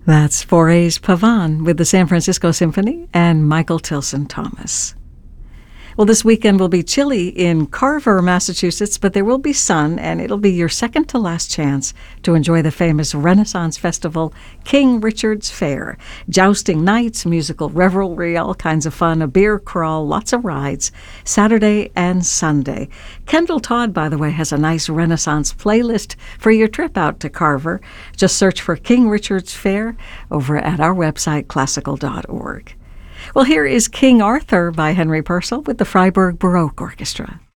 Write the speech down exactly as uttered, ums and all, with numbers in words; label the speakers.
Speaker 1: That's Foray's Pavan with the San Francisco Symphony and Michael Tilson Thomas. Well, this weekend will be chilly in Carver, Massachusetts, but there will be sun, and it'll be your second to last chance to enjoy the famous Renaissance festival, King Richard's Fair. Jousting nights, musical revelry, all kinds of fun, a beer crawl, lots of rides, Saturday and Sunday. Kendall Todd, by the way, has a nice Renaissance playlist for your trip out to Carver. Just search for King Richard's Fair over at our website, classical dot org. Well, here is King Arthur by Henry Purcell with the Freiburg Baroque Orchestra.